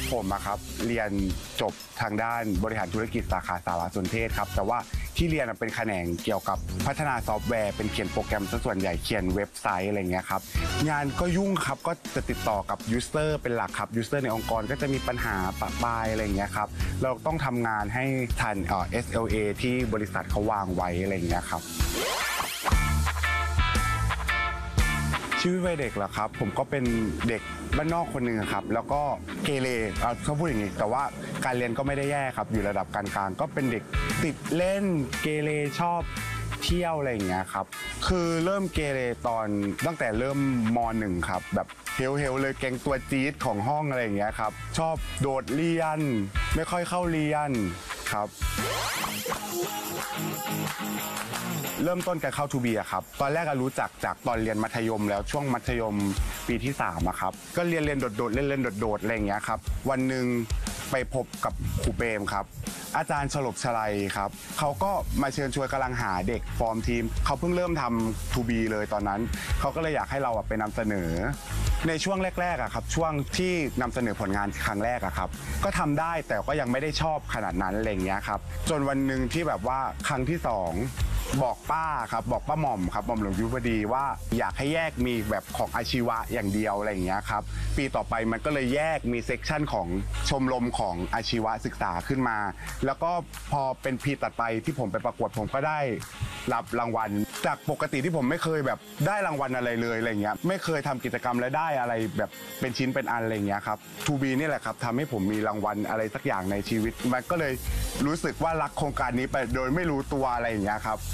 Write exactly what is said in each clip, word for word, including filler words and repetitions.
ผมอะครับเรียนจบทางด้านบริหารธุรกิจสาขาสารสนเทศครับแต่ว่าที่เรียนเป็นแขนงเกี่ยวกับพัฒนาซอฟต์แวร์เป็นเขียนโปรแกรมซะส่วนใหญ่เขียนเว็บไซต์อะไรเงี้ยครับงานก็ยุ่งครับก็จะติดต่อกับยูสเซอร์เป็นหลักครับยูสเซอร์ในองค์กรก็จะมีปัญหาปะปายอะไรเงี้ยครับเราต้องทำงานให้ทันเอ่อ เอส แอล เอ ที่บริษัทเขาวางไว้อะไรเงี้ยครับชีวิตวัยเด็กเหรอครับผมก็เป็นเด็กบ้านนอกคนหนึ่งครับแล้วก็เกเรเขาพูดอย่างนี้แต่ว่าการเรียนก็ไม่ได้แย่ครับอยู่ระดับกลางๆก็เป็นเด็กติดเล่นเกเรชอบเที่ยวอะไรอย่างเงี้ยครับคือเริ่มเกเรตอนตั้งแต่เริ่มม.หนึ่งครับแบบเฮลเฮลเลยแก๊งตัวจี๊ดของห้องอะไรอย่างเงี้ยครับชอบโดดเรียนไม่ค่อยเข้าเรียนครับเริ่มต้นการเข้าทูบีอะครับตอนแรกรู้จักจากตอนเรียนมัธยมแล้วช่วงมัธยมปีที่สามอะครับก็เรียนเรียนโดดๆเล่นเล่นโดดๆอะไรอย่างเงี้ยครับวันหนึ่งไปพบกับครูเปรมครับอาจารย์ฉลบฉลัยครับเขาก็มาเชิญชวนกำลังหาเด็กฟอร์มทีมเขาเพิ่งเริ่มทำทูบีเลยตอนนั้นเขาก็เลยอยากให้เราไปนำเสนอในช่วงแรกๆอะครับช่วงที่นำเสนอผลงานครั้งแรกอะครับก็ทำได้แต่ก็ยังไม่ได้ชอบขนาดนั้นอะไรอย่างเงี้ยครับจนวันหนึ่งที่แบบว่าครั้งที่สองบอกป้าครับบอกป้าหม่อมครับหม่อมหลวงยุพดีว่าอยากให้แยกมีแบบของอาชีวะอย่างเดียวอะไรอย่างเงี้ยครับปีต่อไปมันก็เลยแยกมีเซกชันของชมรมของอาชีวะศึกษาขึ้นมาแล้วก็พอเป็นปีตัดไปที่ผมไปประกวดผมก็ได้รับรางวัลจากปกติที่ผมไม่เคยแบบได้รางวัลอะไรเลยอะไรเงี้ยไม่เคยทำกิจกรรมและได้อะไรแบบเป็นชิ้นเป็นอันอะไรเงี้ยครับทูบีนี่แหละครับทำให้ผมมีรางวัลอะไรสักอย่างในชีวิตมันก็เลยรู้สึกว่ารักโครงการนี้ไปโดยไม่รู้ตัวอะไรอย่างเงี้ยครับ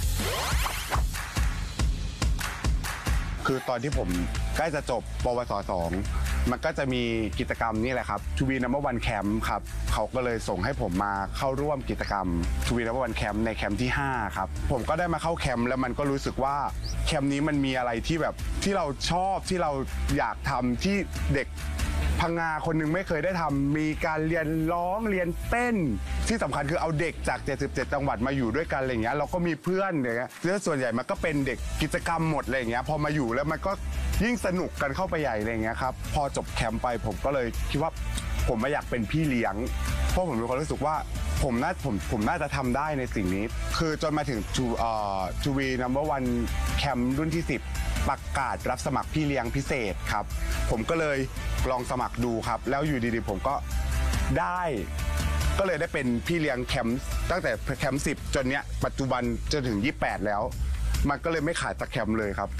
คือตอนที่ผมใกล้จะจบปวสสองมันก็จะมีกิจกรรมนี่แหละครับทูบีนัมเบอร์วันแคมป์ครับเขาก็เลยส่งให้ผมมาเข้าร่วมกิจกรรมทูบีนัมเบอร์วันแคมป์ในแคมป์ที่ห้าครับผมก็ได้มาเข้าแคมป์แล้วมันก็รู้สึกว่าแคมป์นี้มันมีอะไรที่แบบที่เราชอบที่เราอยากทำที่เด็กพังงาคนหนึ่งไม่เคยได้ทำมีการเรียนร้องเรียนเต้นที่สำคัญคือเอาเด็กจากเจ็ดสิบเจ็ดจังหวัดมาอยู่ด้วยกันอะไรเงี้ยเราก็มีเพื่อนอย่างเงี้ยแล้วส่วนใหญ่มันก็เป็นเด็กกิจกรรมหมดอะไรเงี้ยพอมาอยู่แล้วมันก็ยิ่งสนุกกันเข้าไปใหญ่อะไรเงี้ยครับพอจบแคมป์ไปผมก็เลยคิดว่าผมไม่อยากเป็นพี่เลี้ยงเพราะผมมีความรู้สึกว่าผมน่าผมผมน่าจะทำได้ในสิ่งนี้คือจนมาถึงทูเอ่อทูวีนัมเบอร์วันแคมป์รุ่นที่สิบประกาศรับสมัครพี่เลี้ยงพิเศษครับผมก็เลยลองสมัครดูครับแล้วอยู่ดีๆผมก็ได้ก็เลยได้เป็นพี่เลี้ยงแคมป์ตั้งแต่แคมป์สิบจนเนี้ยปัจจุบันจนถึงยี่สิบแปดแล้วมันก็เลยไม่ขาดจากแคมป์เลยครับ